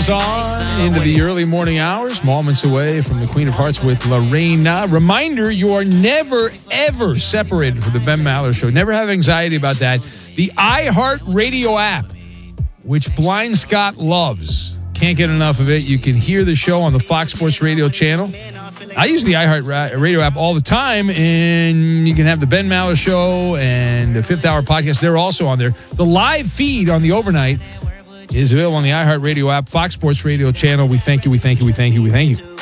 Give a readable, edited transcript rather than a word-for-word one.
rolls on into the early morning hours, moments away from the Queen of Hearts with Lorena. Reminder, you are never, ever separated from the Ben Maller Show. Never have anxiety about that. The iHeartRadio app, which Blind Scott loves. Can't get enough of it. You can hear the show on the Fox Sports Radio channel. I use the iHeartRadio app all the time, and you can have the Ben Maller Show and the Fifth Hour podcast. They're also on there. The live feed on the overnight is available on the iHeartRadio app, Fox Sports Radio channel. We thank you, we thank you, we thank you, we thank you.